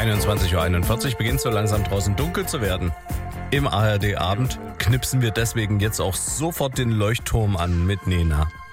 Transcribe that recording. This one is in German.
21:41 Uhr beginnt so langsam draußen dunkel zu werden. Im ARD Abend knipsen wir deswegen jetzt auch sofort den Leuchtturm an mit Nena.